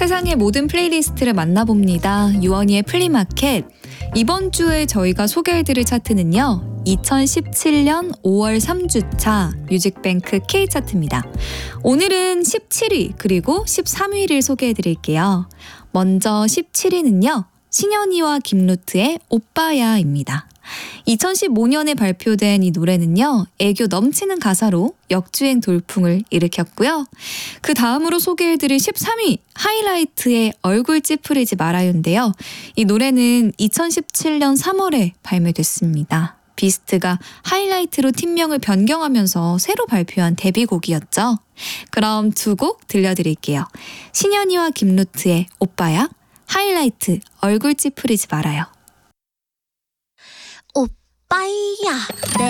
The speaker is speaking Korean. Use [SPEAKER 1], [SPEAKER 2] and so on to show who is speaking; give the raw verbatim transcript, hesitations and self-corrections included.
[SPEAKER 1] 세상의 모든 플레이리스트를 만나봅니다. 유원희의 플리마켓. 이번 주에 저희가 소개해드릴 차트는요. 이천십칠 년 오월 삼 주차 뮤직뱅크 K차트입니다. 오늘은 십칠 위 그리고 십삼 위를 소개해드릴게요. 먼저 십칠 위는요. 신현이와 김루트의 오빠야입니다. 이천십오 년에 발표된 이 노래는요. 애교 넘치는 가사로 역주행 돌풍을 일으켰고요. 그 다음으로 소개해드릴 십삼 위 하이라이트의 얼굴 찌푸리지 말아요인데요. 이 노래는 이천십칠 년 삼월에 발매됐습니다. 비스트가 하이라이트로 팀명을 변경하면서 새로 발표한 데뷔곡이었죠. 그럼 두 곡 들려드릴게요. 신현이와 김루트의 오빠야, 하이라이트 얼굴 찌푸리지 말아요.
[SPEAKER 2] 오빠야, 내